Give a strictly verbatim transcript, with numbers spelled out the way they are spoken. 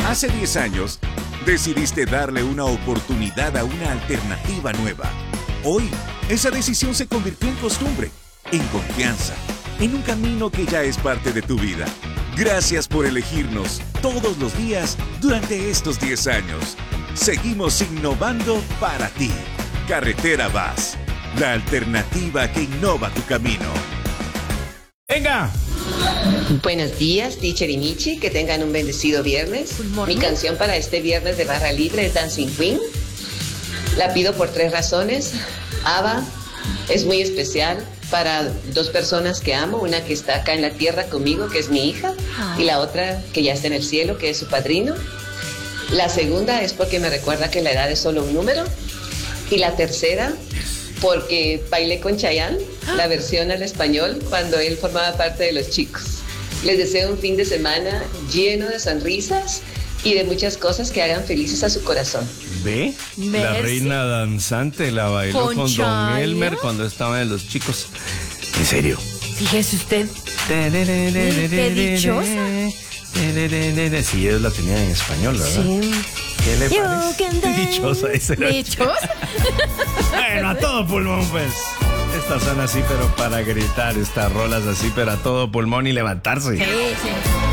Hace diez años, decidiste darle una oportunidad a una alternativa nueva. Hoy, esa decisión se convirtió en costumbre, en confianza, en un camino que ya es parte de tu vida. Gracias por elegirnos todos los días durante estos diez años. Seguimos innovando para ti. Carretera Vaz, la alternativa que innova tu camino. ¡Venga! Buenos días, teacher y Michi, que tengan un bendecido viernes. Mi canción para este viernes de barra libre es Dancing Queen. La pido por tres razones. ABBA es muy especial para dos personas que amo, una que está acá en la tierra conmigo, que es mi hija, y la otra que ya está en el cielo, que es su padrino. La segunda es porque me recuerda que la edad es solo un número. Y la tercera, porque bailé con Chayanne, la versión al español, cuando él formaba parte de Los Chicos. Les deseo un fin de semana lleno de sonrisas y de muchas cosas que hagan felices a su corazón. ¿Ve? Merci. La reina danzante la bailó ¿Con con, Don Chayanne? Elmer cuando estaba en Los Chicos. En serio. Fíjese usted. Qué dichosa. Sí, ellos la tenían en español, ¿verdad? Sí. ¿Qué le You parece? can dance. Dichosa, esa era. ¿Dichosa? Bueno, a todo pulmón, pues. Estas son así, pero para gritar, estas rolas así, pero a todo pulmón y levantarse. Sí, sí.